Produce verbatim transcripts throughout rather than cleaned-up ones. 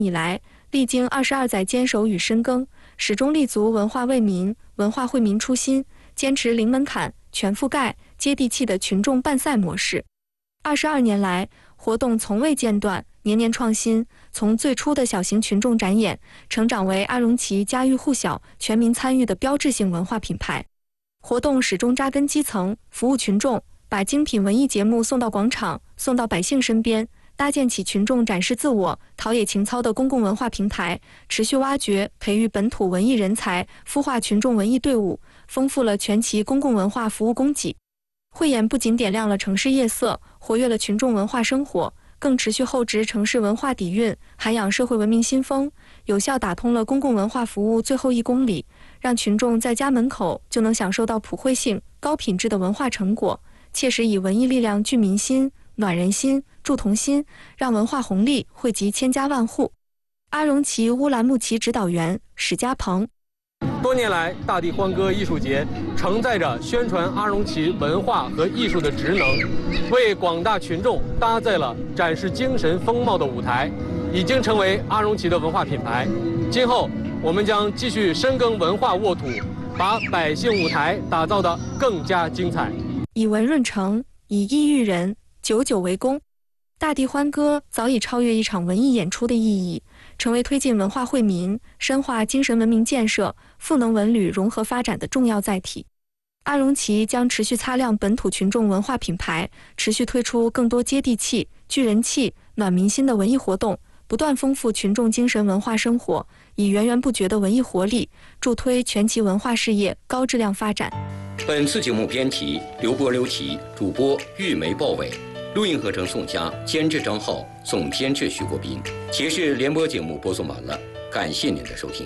以来，历经二十二载坚守与深耕，始终立足文化为民、文化惠民初心，坚持零门槛、全覆盖、接地气的群众办赛模式。二十二年来，活动从未间断，年年创新，从最初的小型群众展演，成长为阿荣旗家喻户晓、全民参与的标志性文化品牌。活动始终扎根基层，服务群众，把精品文艺节目送到广场，送到百姓身边，搭建起群众展示自我、陶冶情操的公共文化平台，持续挖掘、培育本土文艺人才，孵化群众文艺队伍，丰富了全旗公共文化服务供给。汇演不仅点亮了城市夜色，活跃了群众文化生活，更持续厚植城市文化底蕴，涵养社会文明新风，有效打通了公共文化服务最后一公里，让群众在家门口就能享受到普惠性、高品质的文化成果，切实以文艺力量聚民心、暖人心、助同心，让文化红利惠及千家万户。阿荣旗乌兰牧旗指导员史家鹏。 多年来，大地欢歌艺术节承载着宣传阿荣旗文化和艺术的职能，为广大群众搭载了展示精神风貌的舞台，已经成为阿荣旗的文化品牌。今后，我们将继续深耕文化沃土，把百姓舞台打造得更加精彩。 以文润成，以艺育人，久久为功。大地欢歌早已超越一场文艺演出的意义，成为推进文化惠民、深化精神文明建设、赋能文旅融合发展的重要载体。阿荣旗将持续擦亮本土群众文化品牌，持续推出更多接地气、聚人气、暖民心的文艺活动，不断丰富群众精神文化生活，以源源不绝的文艺活力，助推全旗文化事业高质量发展。 本次节目编题刘波、刘琦，主播玉梅、鲍伟。录音合成宋佳，监制张浩，总编制徐国斌。其实联播节目播送完了，感谢您的收听。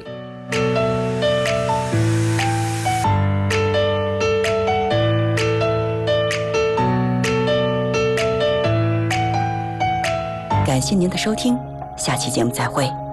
感谢您的收听，下期节目再会。